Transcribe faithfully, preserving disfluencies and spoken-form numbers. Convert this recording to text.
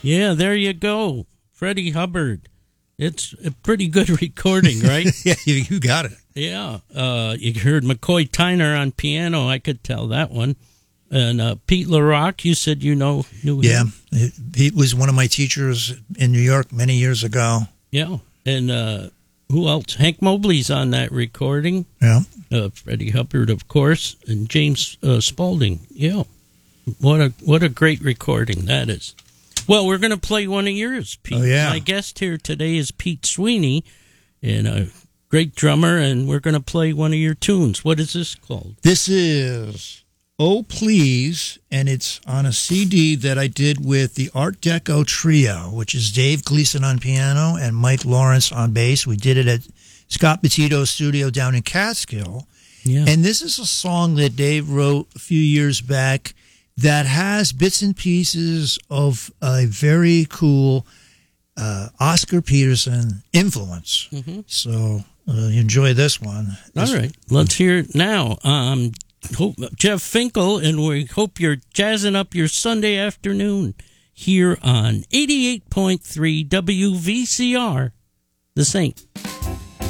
Yeah, there you go. Freddie Hubbard. It's a pretty good recording, right? Yeah, you, you got it. Yeah. Uh, you heard McCoy Tyner on piano. I could tell that one. And uh, Pete LaRock, you said you know knew him. Yeah, Pete was one of my teachers in New York many years ago. Yeah. And uh, who else? Hank Mobley's on that recording. Yeah. Uh, Freddie Hubbard, of course, and James uh, Spaulding. Yeah. What a what a great recording that is. Well, we're going to play one of yours, Pete. Oh, yeah. My guest here today is Pete Sweeney, and a great drummer, and we're going to play one of your tunes. What is this called? This is Oh Please, and it's on a C D that I did with the Art Deco Trio, which is Dave Gleason on piano and Mike Lawrence on bass. We did it at Scott Petito's studio down in Catskill. Yeah. And this is a song that Dave wrote a few years back that has bits and pieces of a very cool uh, Oscar Peterson influence. Mm-hmm. So uh, enjoy this one. This All right. Let's hear it now. Um, hope, Jeff Finkel, and we hope you're jazzing up your Sunday afternoon here on eighty-eight point three W V C R, The Saint.